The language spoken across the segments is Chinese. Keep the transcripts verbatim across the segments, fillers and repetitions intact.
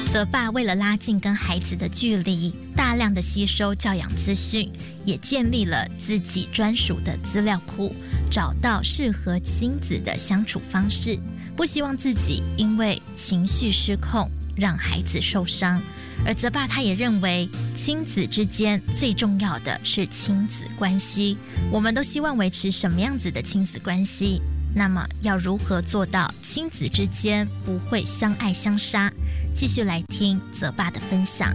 泽爸为了拉近跟孩子的距离，大量的吸收教养资讯，也建立了自己专属的资料库，找到适合亲子的相处方式，不希望自己因为情绪失控让孩子受伤。而泽爸他也认为，亲子之间最重要的是亲子关系。我们都希望维持什么样子的亲子关系？那么要如何做到亲子之间不会相爱相杀？继续来听泽爸的分享。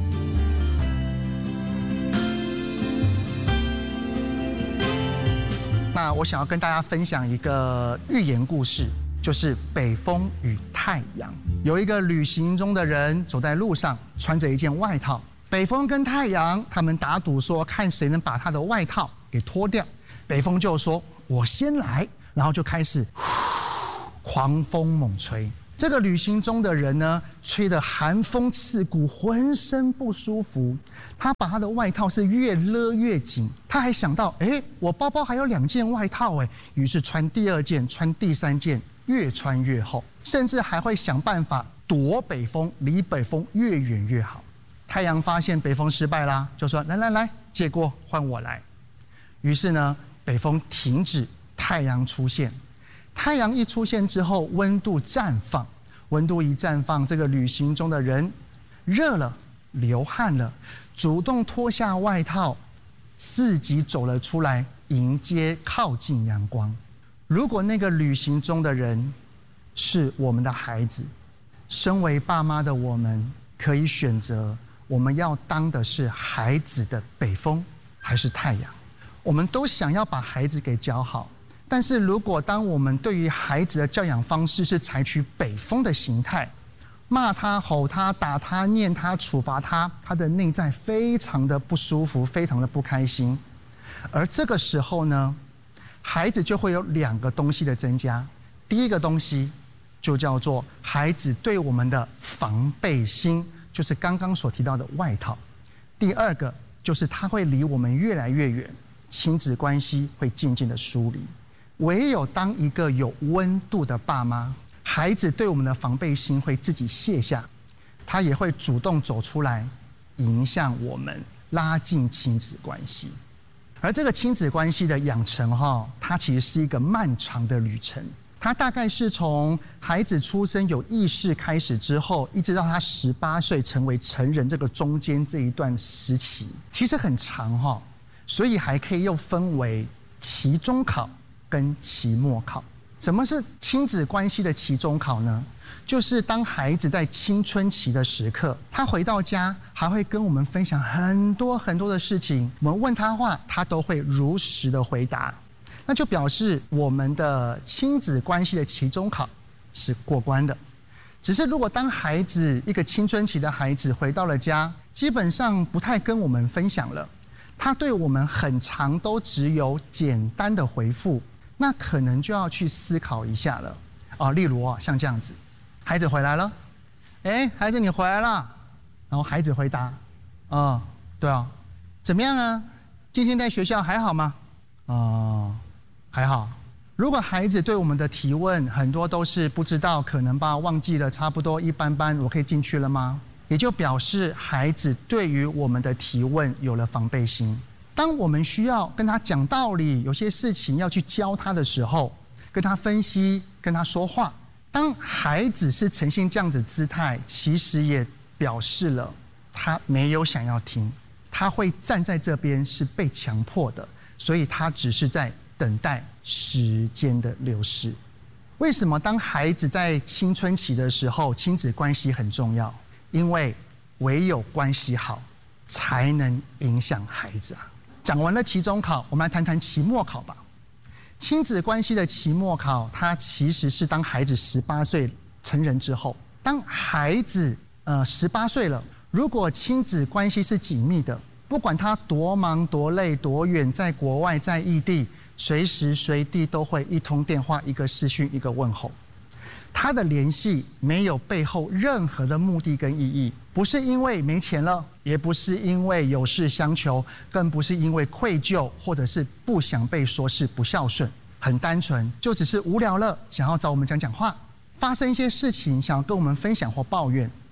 那我想要跟大家分享一个寓言故事，就是北风与太阳。有一个旅行中的人走在路上，穿着一件外套。北风跟太阳他们打赌说，看谁能把他的外套给脱掉。北风就说：“我先来。”然后就开始狂风猛吹。这个旅行中的人呢，吹得寒风刺骨，浑身不舒服。他把他的外套是越勒越紧。他还想到，哎，我包包还有两件外套，哎，于是穿第二件，穿第三件，越穿越厚，甚至还会想办法躲北风，离北风越远越好。太阳发现北风失败啦，就说：“来来来，借过，换我来。”于是呢，北风停止。太阳出现，太阳一出现之后，温度绽放，温度一绽放，这个旅行中的人热了，流汗了，主动脱下外套，自己走了出来，迎接靠近阳光。如果那个旅行中的人是我们的孩子，身为爸妈的我们，可以选择我们要当的是孩子的北风还是太阳。我们都想要把孩子给教好，但是如果当我们对于孩子的教养方式是采取北风的形态，骂他、吼他、打他、念他、处罚他，他的内在非常的不舒服，非常的不开心。而这个时候呢，孩子就会有两个东西的增加。第一个东西就叫做孩子对我们的防备心，就是刚刚所提到的外套。第二个就是他会离我们越来越远，亲子关系会渐渐的疏离。唯有当一个有温度的爸妈，孩子对我们的防备心会自己卸下，他也会主动走出来，迎向我们，拉近亲子关系。而这个亲子关系的养成哈，它其实是一个漫长的旅程。它大概是从孩子出生有意识开始之后，一直到他十八岁成为成人，这个中间这一段时期，其实很长哈，所以还可以又分为期中考跟期末考。什么是亲子关系的期中考呢？就是当孩子在青春期的时刻，他回到家还会跟我们分享很多很多的事情，我们问他话，他都会如实的回答，那就表示我们的亲子关系的期中考是过关的。只是如果当孩子一个青春期的孩子回到了家，基本上不太跟我们分享了，他对我们很常都只有简单的回复，那可能就要去思考一下了啊。例如啊，像这样子，孩子回来了，哎，孩子你回来了，然后孩子回答，啊、哦，对啊，怎么样啊？今天在学校还好吗？哦，还好。如果孩子对我们的提问很多都是不知道，可能吧，忘记了，差不多，一般般，我可以进去了吗？也就表示孩子对于我们的提问有了防备心。当我们需要跟他讲道理，有些事情要去教他的时候，跟他分析，跟他说话，当孩子是呈现这样子姿态，其实也表示了他没有想要听，他会站在这边是被强迫的，所以他只是在等待时间的流逝。为什么当孩子在青春期的时候，亲子关系很重要？因为唯有关系好，才能影响孩子啊。讲完了期中考，我们来谈谈期末考吧。亲子关系的期末考，它其实是当孩子十八岁成人之后，当孩子呃十八岁了，如果亲子关系是紧密的，不管他多忙多累多远，在国外在异地，随时随地都会一通电话、一个视讯、一个问候。他的联系没有背后任何的目的跟意义，不是因为没钱了，也不是因为有事相求，更不是因为愧疚或者是不想被说是不孝顺，很单纯，就只是无聊了，想要找我们讲讲话，发生一些事情想要跟我们分享或抱怨。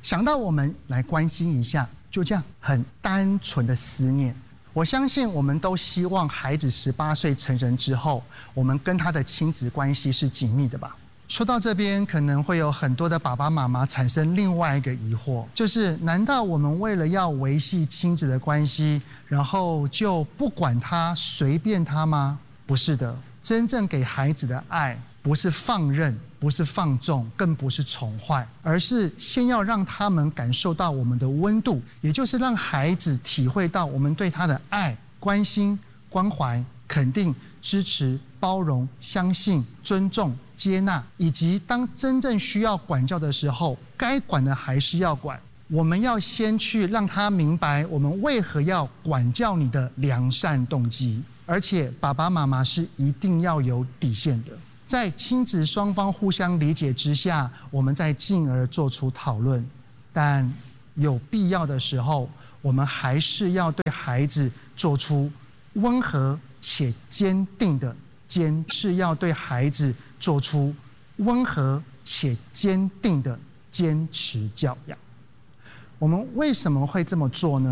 想到我们来关心一下，就这样很单纯的思念。我相信我们都希望孩子十八岁成人之后，我们跟他的亲子关系是紧密的吧。说到这边，可能会有很多的爸爸妈妈产生另外一个疑惑，就是难道我们为了要维系亲子的关系，然后就不管他随便他吗？不是的，真正给孩子的爱不是放任，不是放纵，更不是宠坏，而是先要让他们感受到我们的温度，也就是让孩子体会到我们对他的爱、关心、关怀、肯定、支持、包容、相信、尊重、接纳，以及当真正需要管教的时候，该管的还是要管。我们要先去让他明白我们为何要管教你的良善动机，而且爸爸妈妈是一定要有底线的。在亲子双方互相理解之下，我们再进而做出讨论。但有必要的时候，我们还是要对孩子做出温和且坚定的坚是要对孩子做出温和且坚定的坚持教养。我们为什么会这么做呢？